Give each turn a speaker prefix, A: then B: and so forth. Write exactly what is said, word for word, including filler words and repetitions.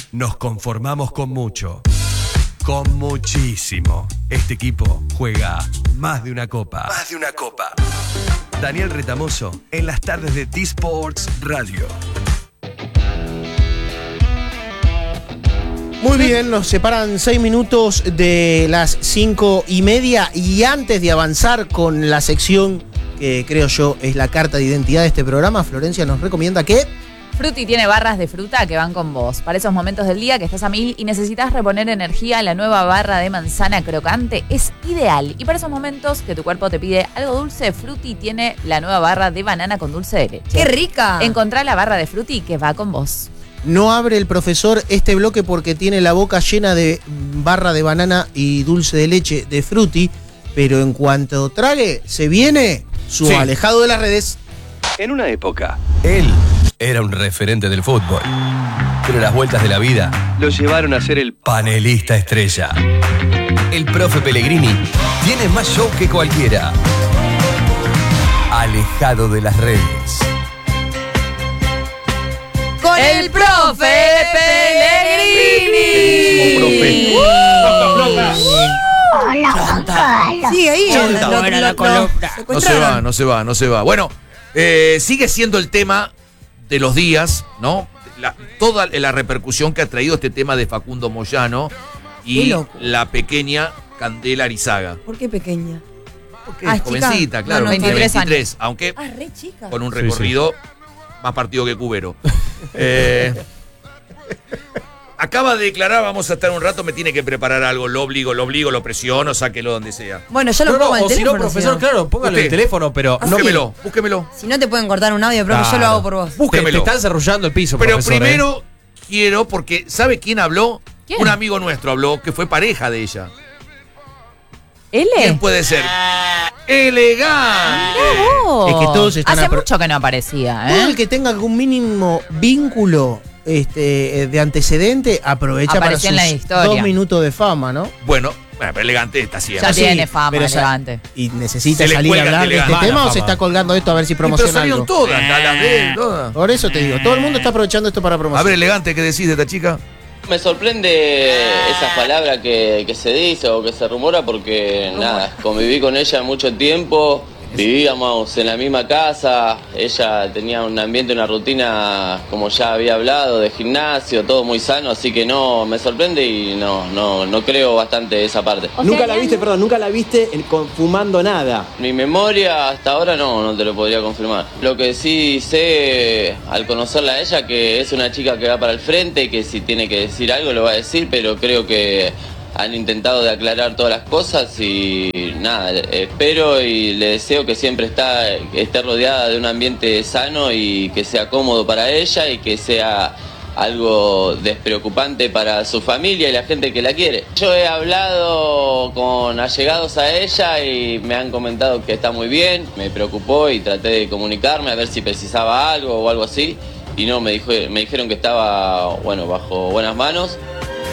A: nos conformamos con mucho. Con muchísimo. Este equipo juega más de una copa. Más de una copa. Daniel Retamoso en las tardes de T-Sports Radio.
B: Muy bien, nos separan seis minutos de las cinco y media y antes de avanzar con la sección que creo yo es la carta de identidad de este programa, Florencia nos recomienda que...
C: Fruti tiene barras de fruta que van con vos. Para esos momentos del día que estás a mil y necesitas reponer energía, la nueva barra de manzana crocante es ideal. Y para esos momentos que tu cuerpo te pide algo dulce, Fruti tiene la nueva barra de banana con dulce de leche.
D: ¡Qué rica!
C: Encontrá la barra de Fruti que va con vos.
B: No abre el profesor este bloque porque tiene la boca llena de barra de banana y dulce de leche de Fruti, pero en cuanto trague, se viene su sí. alejado de las redes.
A: En una época, él era un referente del fútbol, pero las vueltas de la vida lo llevaron a ser el panelista estrella. El profe Pellegrini tiene más show que cualquiera. Alejado de las redes.
C: Con el profe Pellegrini.
B: Profe.
D: Hola, Juan Carlos.
B: Sí, ahí.
D: Lo, lo, lo, lo, lo
E: no se va, no se va, no se va. Bueno, eh, sigue siendo el tema de los días, ¿no? La, toda la repercusión que ha traído este tema de Facundo Moyano y la pequeña Candela Arizaga.
D: ¿Por qué pequeña?
E: Porque ah, es jovencita, chica. Claro,
C: no, no, veintitrés, veintitrés
E: años. Aunque
D: ah, re chica.
E: Con un recorrido sí, sí. más partido que Cubero. eh, acaba de declarar, vamos a estar un rato, me tiene que preparar algo, lo obligo, lo obligo, lo presiono, sáquelo donde sea.
D: Bueno, yo lo
F: no,
D: pongo
F: no,
D: en el
F: o
D: teléfono.
F: Si no, profesor,
D: si no.
F: claro, póngalo en el teléfono, pero...
E: Búsquemelo,
F: no,
E: búsquemelo.
D: Si no te pueden cortar un audio, profe, claro. yo lo hago por vos.
E: Búsquemelo.
F: Te, te están cerrullando el piso,
E: pero
F: profesor,
E: primero
F: ¿eh?
E: quiero, porque ¿sabe quién habló?
C: ¿Quién?
E: Un amigo nuestro habló, que fue pareja de ella.
C: ¿Él?
E: ¿Quién puede ser? ¡Elegante!
B: Es que todos están
C: Hace
B: apro-
C: mucho que no aparecía, ¿eh?
B: Todo el que tenga algún mínimo vínculo este, de antecedente aprovecha
C: Apareció
B: para
C: en
B: sus
C: la historia.
B: dos minutos de fama, ¿no?
E: Bueno, bueno, pero Elegante está siempre.
C: Ya
B: Sí,
C: tiene fama,
B: pero, o sea,
C: Elegante.
B: ¿Y necesita
E: Se le
B: salir a
E: cuelgan
B: hablar
E: de
B: de este
E: Elegante.
B: tema
F: Mala
B: o se
F: fama.
B: está colgando esto a ver si
E: Y pero
B: promociona
E: salieron
B: algo?
E: todas, las de él, todas.
B: Por eso te digo, todo el mundo está aprovechando esto para
E: A
B: promocionar.
E: ver, Elegante, ¿qué decís de esta chica?
G: Me sorprende esas palabras que, que se dice o que se rumora porque, nada, conviví con ella mucho tiempo, vivíamos en la misma casa, ella tenía un ambiente, una rutina, como ya había hablado, de gimnasio, todo muy sano, así que no, me sorprende y no, no, no creo bastante esa parte.
H: O nunca sea, la viste, no... perdón, nunca la viste en, con, fumando nada.
G: Mi memoria hasta ahora no, no te lo podría confirmar. Lo que sí sé al conocerla a ella, que es una chica que va para el frente, que si tiene que decir algo lo va a decir, pero creo que han intentado de aclarar todas las cosas y nada, espero y le deseo que siempre está, esté rodeada de un ambiente sano y que sea cómodo para ella y que sea algo despreocupante para su familia y la gente que la quiere. Yo he hablado con allegados a ella y me han comentado que está muy bien, me preocupó y traté de comunicarme a ver si precisaba algo o algo así y no, me, dijo, me dijeron que estaba, bueno, bajo buenas manos.